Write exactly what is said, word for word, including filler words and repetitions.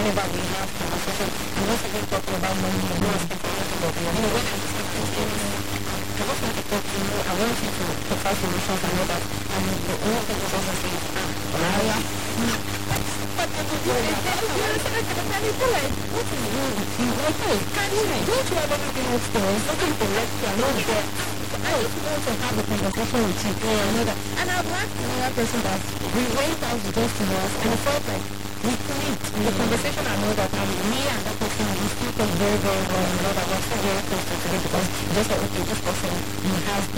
whenever we have conversation, we're not even talking about money, we're not speaking anything of you. You know, when I'm speaking to you, I just want to talk to you, I want you to provide solutions and all that. And the only thing is also saying, ah, Maria, but the people are like, I feel like, what is wrong with you? Like, hey, can't you, don't you have anything else to do? Something to let you, I'm not there. I just want to have a conversation with you. Yeah, I know that. And I've asked another person that we went out just to us, and I felt like we clicked. The conversation I know that um, me and that person, we speak very, very well, and know that we're still very close to today because just like, okay, this person, he has